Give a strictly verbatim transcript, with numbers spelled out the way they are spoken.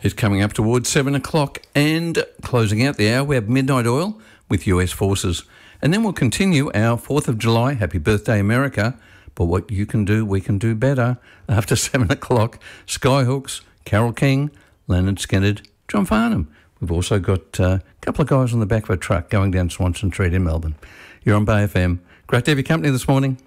It's coming up towards seven o'clock and closing out the hour, we have Midnight Oil with U S Forces. And then we'll continue our fourth of July, Happy Birthday America. But what you can do, we can do better. After seven o'clock, Skyhooks, Carole King, Leonard Skinner, John Farnham. We've also got uh, a couple of guys on the back of a truck going down Swanson Street in Melbourne. You're on Bay F M. Great to have your company this morning.